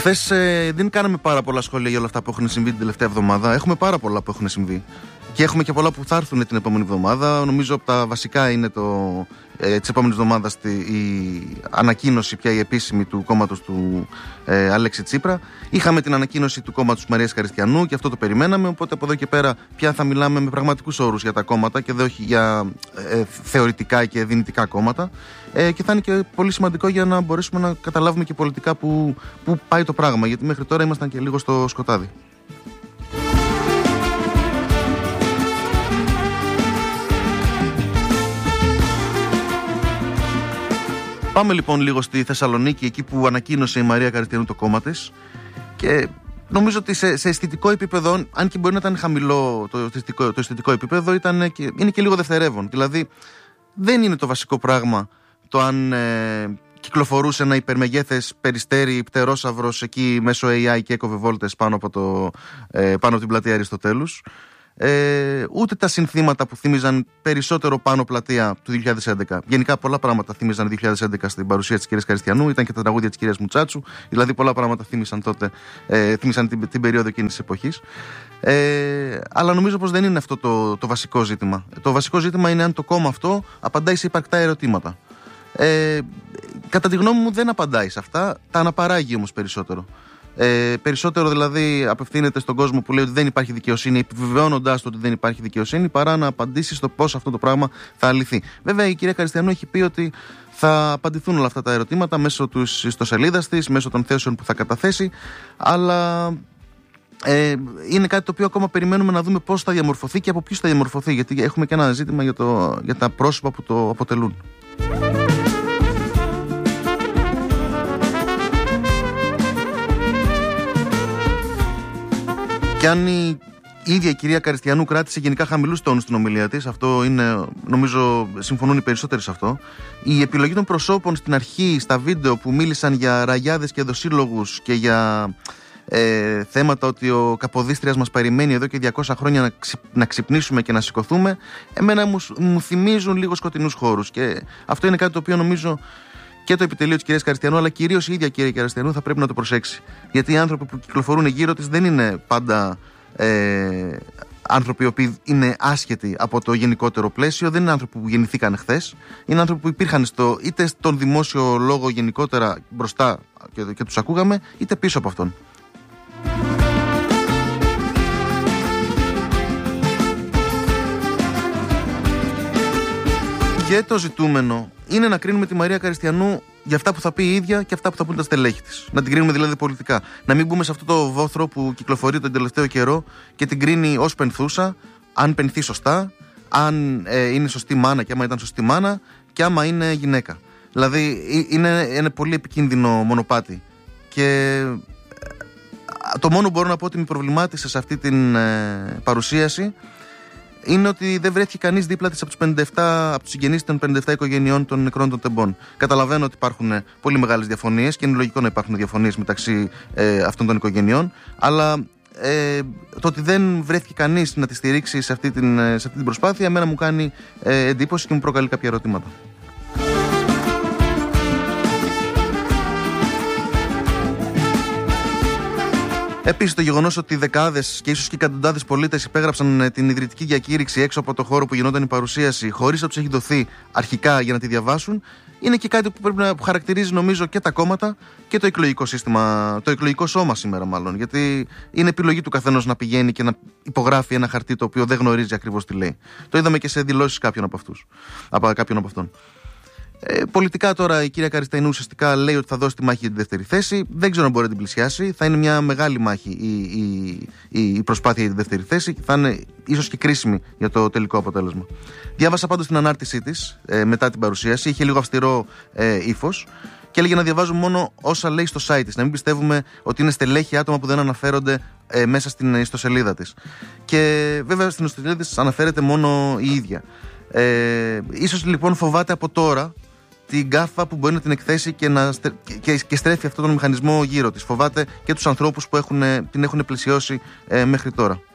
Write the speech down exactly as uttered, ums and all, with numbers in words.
Χθες ε, δεν κάναμε πάρα πολλά σχόλια για όλα αυτά που έχουν συμβεί την τελευταία εβδομάδα. Έχουμε πάρα πολλά που έχουν συμβεί. Και έχουμε και πολλά που θα έρθουν την επόμενη εβδομάδα. Νομίζω από τα βασικά είναι το, ε, της επόμενης εβδομάδας η ανακοίνωση πια η επίσημη του κόμματος του ε, Αλέξη Τσίπρα. Είχαμε την ανακοίνωση του κόμματος της Μαρίας Χαριστιανού και αυτό το περιμέναμε. Οπότε από εδώ και πέρα πια θα μιλάμε με πραγματικούς όρους για τα κόμματα και δεν όχι για ε, θεωρητικά και δυνητικά κόμματα. Ε, και θα είναι και πολύ σημαντικό για να μπορέσουμε να καταλάβουμε και πολιτικά που, που πάει το πράγμα. Γιατί μέχρι τώρα ήμασταν και λίγο στο σκοτάδι. Πάμε λοιπόν λίγο στη Θεσσαλονίκη, εκεί που ανακοίνωσε η Μαρία Χαριστιανού το κόμμα της. Και νομίζω ότι σε, σε αισθητικό επίπεδο, αν και μπορεί να ήταν χαμηλό το αισθητικό, το αισθητικό επίπεδο, ήταν και, είναι και λίγο δευτερεύον. Δηλαδή, δεν είναι το βασικό πράγμα το αν ε, κυκλοφορούσε ένα υπερμεγέθες περιστέρι πτερόσαυρος εκεί μέσω έι άι και έκοβε βόλτες πάνω από, το, ε, πάνω από την πλατεία Αριστοτέλους. Ε, ούτε τα συνθήματα που θύμιζαν περισσότερο πάνω πλατεία του δύο χιλιάδες έντεκα. Γενικά πολλά πράγματα θύμιζαν δύο χιλιάδες έντεκα στην παρουσία της κυρίας Χαριστιανού. Ήταν και τα τραγούδια της κυρίας Μουτσάτσου. Δηλαδή πολλά πράγματα θύμισαν τότε, ε, θύμισαν την, την περίοδο εκείνης της εποχής. Ε, αλλά νομίζω πως δεν είναι αυτό το, το βασικό ζήτημα. Το βασικό ζήτημα είναι αν το κόμμα αυτό απαντάει σε υπαρκτά ερωτήματα. Ε, κατά τη γνώμη μου δεν απαντάει σε αυτά. Τα αναπαράγει όμως περισσότερο. Ε, περισσότερο δηλαδή απευθύνεται στον κόσμο που λέει ότι δεν υπάρχει δικαιοσύνη, επιβεβαιώνοντάς το ότι δεν υπάρχει δικαιοσύνη, παρά να απαντήσει στο πώς αυτό το πράγμα θα αλυθεί. Βέβαια, η κυρία Χαριστιανού έχει πει ότι θα απαντηθούν όλα αυτά τα ερωτήματα μέσω της ιστοσελίδας της, μέσω των θέσεων που θα καταθέσει, αλλά ε, είναι κάτι το οποίο ακόμα περιμένουμε να δούμε πώς θα διαμορφωθεί και από ποιους θα διαμορφωθεί, γιατί έχουμε και ένα ζήτημα για, το, για τα πρόσωπα που το αποτελούν. Και αν η ίδια η κυρία Χαριστιανού κράτησε γενικά χαμηλούς τόνους στην ομιλία της, αυτό είναι, νομίζω συμφωνούν οι περισσότεροι σε αυτό, η επιλογή των προσώπων στην αρχή, στα βίντεο που μίλησαν για ραγιάδες και δοσύλλογους και για ε, θέματα ότι ο Καποδίστριας μας περιμένει εδώ και διακόσια χρόνια να, ξυ, να ξυπνήσουμε και να σηκωθούμε, εμένα μου, μου θυμίζουν λίγο σκοτεινούς χώρους. Και αυτό είναι κάτι το οποίο νομίζω και το επιτελείο της κυρίας Χαριστιανού, αλλά κυρίως η ίδια κυρία Χαριστιανού θα πρέπει να το προσέξει. Γιατί οι άνθρωποι που κυκλοφορούν γύρω της δεν είναι πάντα ε, άνθρωποι οι οποίοι είναι άσχετοι από το γενικότερο πλαίσιο, δεν είναι άνθρωποι που γεννηθήκαν χθες. Είναι άνθρωποι που υπήρχαν στο, είτε στον δημόσιο λόγο γενικότερα μπροστά και, και τους ακούγαμε, είτε πίσω από αυτόν. Και το ζητούμενο είναι να κρίνουμε τη Μαρία Χαριστιανού για αυτά που θα πει η ίδια και αυτά που θα πούν τα στελέχη της. Να την κρίνουμε δηλαδή πολιτικά. Να μην μπούμε σε αυτό το βόθρο που κυκλοφορεί τον τελευταίο καιρό και την κρίνει ως πενθούσα, αν πενθεί σωστά, αν ε, είναι σωστή μάνα και άμα ήταν σωστή μάνα και άμα είναι γυναίκα. Δηλαδή είναι ένα πολύ επικίνδυνο μονοπάτι. Και το μόνο που μπορώ να πω ότι με προβλημάτισε σε αυτή την ε, παρουσίαση είναι ότι δεν βρέθηκε κανείς δίπλα της από τους πενήντα επτά, από τους συγγενείς των πενήντα επτά οικογενειών των νεκρών των τεμπών. Καταλαβαίνω ότι υπάρχουν πολύ μεγάλες διαφωνίες και είναι λογικό να υπάρχουν διαφωνίες μεταξύ ε, αυτών των οικογενειών, αλλά ε, το ότι δεν βρέθηκε κανείς να τη στηρίξει σε αυτή την, σε αυτή την προσπάθεια, εμένα μου κάνει ε, εντύπωση και μου προκαλεί κάποια ερωτήματα. Επίσης, το γεγονός ότι δεκάδες και ίσως και εκατοντάδες πολίτες υπέγραψαν την ιδρυτική διακήρυξη έξω από το χώρο που γινόταν η παρουσίαση, χωρίς να τους έχει δοθεί αρχικά για να τη διαβάσουν, είναι και κάτι που πρέπει να χαρακτηρίζει νομίζω και τα κόμματα και το εκλογικό σύστημα, το εκλογικό σώμα σήμερα μάλλον. Γιατί είναι επιλογή του καθενός να πηγαίνει και να υπογράφει ένα χαρτί το οποίο δεν γνωρίζει ακριβώς τι λέει. Το είδαμε και σε δηλώσεις κάποιων από αυτούς, από κάποιον από αυτόν. Ε, πολιτικά τώρα η κυρία Χαριστιανού ουσιαστικά λέει ότι θα δώσει τη μάχη για τη δεύτερη θέση. Δεν ξέρω αν μπορεί να την πλησιάσει. Θα είναι μια μεγάλη μάχη η, η, η προσπάθεια για τη δεύτερη θέση και θα είναι ίσως και κρίσιμη για το τελικό αποτέλεσμα. Διάβασα πάντως την ανάρτησή της ε, μετά την παρουσίαση. Είχε λίγο αυστηρό ε, ύφος και έλεγε να διαβάζουμε μόνο όσα λέει στο site της. Να μην πιστεύουμε ότι είναι στελέχη άτομα που δεν αναφέρονται ε, μέσα στην ιστοσελίδα της. Και βέβαια στην ιστοσελίδα της αναφέρεται μόνο η ίδια. Ε, ίσως λοιπόν φοβάται από τώρα την γκάφα που μπορεί να την εκθέσει και, να, και, και στρέφει αυτόν τον μηχανισμό γύρω της. Φοβάται και τους ανθρώπους που έχουν, την έχουν πλαισιώσει ε, μέχρι τώρα.